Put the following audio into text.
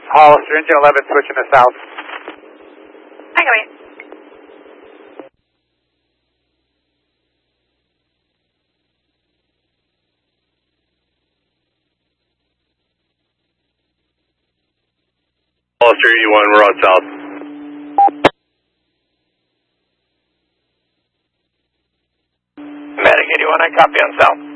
Hollister, engine 11, switching to south. Hang on. Hollister 81, we're on south. Medic 81, I copy on south.